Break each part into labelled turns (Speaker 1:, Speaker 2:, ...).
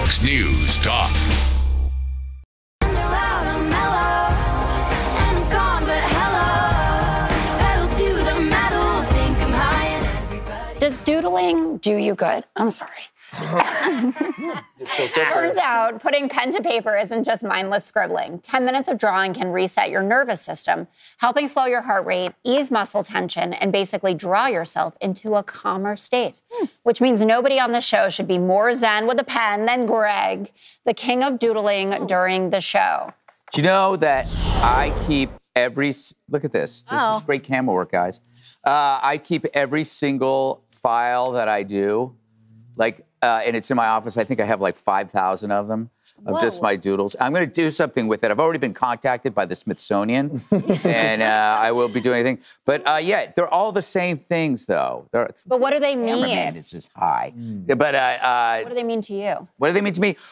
Speaker 1: Fox News Talk.
Speaker 2: Does doodling do you good? I'm sorry. Turns out putting pen to paper isn't just mindless scribbling. 10 minutes of drawing can reset your nervous system, helping slow your heart rate, ease muscle tension, and basically draw yourself into a calmer state. Which means nobody on the show should be more zen with a pen than Greg, the king of doodling during the show.
Speaker 3: Do you know that I keep look at this. This is great camera work, guys. I keep every single file that I do, and it's in my office. I think I have like 5,000 of them of just my doodles. I'm going to do something with it. I've already been contacted by the Smithsonian, and I will be doing anything. But yeah, they're all the same things, though.
Speaker 2: But what do they mean?
Speaker 3: Cameraman is just high. But
Speaker 2: what do they mean to you?
Speaker 3: What do they mean to me?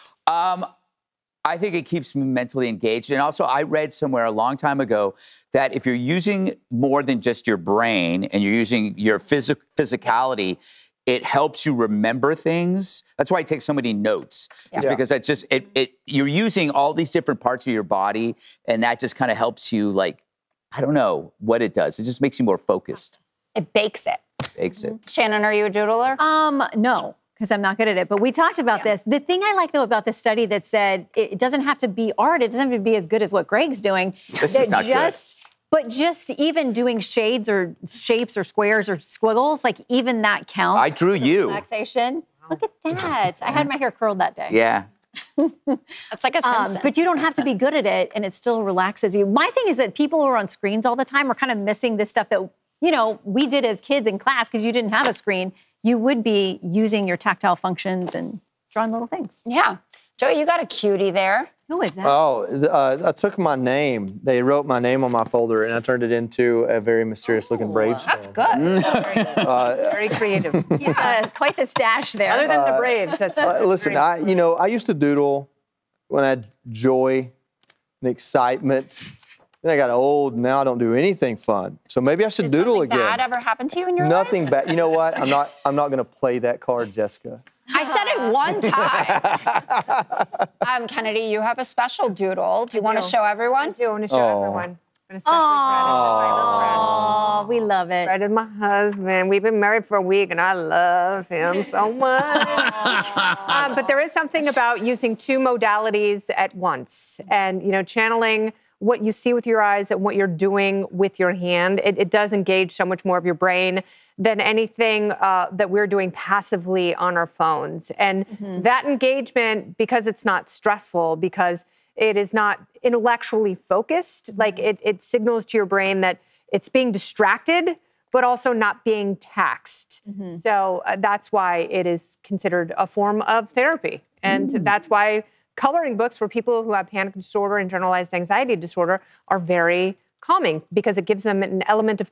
Speaker 3: I think it keeps me mentally engaged. And also, I read somewhere a long time ago that if you're using more than just your brain and you're using your physicality, it helps you remember things. That's why I take so many notes. It's because that's just, you're using all these different parts of your body, and that just kind of helps you, I don't know what it does. It just makes you more focused.
Speaker 2: It bakes it.
Speaker 3: Bakes it.
Speaker 2: Shannon, are you a doodler?
Speaker 4: No, because I'm not good at it. But we talked about this. The thing I like, though, about this study that said it doesn't have to be art. It doesn't have to be as good as what Greg's doing.
Speaker 3: This is not good.
Speaker 4: But just even doing shades or shapes or squares or squiggles, even that counts.
Speaker 3: I drew you.
Speaker 4: Relaxation. Look at that. I had my hair curled that day.
Speaker 3: Yeah.
Speaker 2: That's like a Simpson.
Speaker 4: But you don't have to be good at it, and it still relaxes you. My thing is that people who are on screens all the time are kind of missing this stuff that, we did as kids in class because you didn't have a screen. You would be using your tactile functions and drawing little things.
Speaker 2: Yeah. Joey, you got a cutie there.
Speaker 4: Who is that?
Speaker 5: I took my name. They wrote my name on my folder, and I turned it into a very mysterious-looking Braves
Speaker 2: That's
Speaker 5: fan.
Speaker 2: good.
Speaker 6: Very creative.
Speaker 4: He's got quite the stash there.
Speaker 6: Other than the Braves, that's
Speaker 5: listen, I used to doodle when I had joy and excitement. Then I got old, and now I don't do anything fun. So maybe I should doodle again.
Speaker 2: Did something bad ever happen to you in your
Speaker 5: Nothing
Speaker 2: life?
Speaker 5: bad. You know what? I'm not going to play that card, Jessica.
Speaker 2: I said it one time. Kennedy, you have a special doodle. Do you want to show everyone?
Speaker 6: I do want to show everyone. And especially Fred,
Speaker 4: Oh, we love it.
Speaker 6: Fred is my husband. We've been married for a week, and I love him so much. But there is something about using two modalities at once. And, channeling what you see with your eyes and what you're doing with your hand, it does engage so much more of your brain than anything that we're doing passively on our phones. And that engagement, because it's not stressful, because it is not intellectually focused, it signals to your brain that it's being distracted, but also not being taxed. So that's why it is considered a form of therapy. And that's why coloring books for people who have panic disorder and generalized anxiety disorder are very calming, because it gives them an element of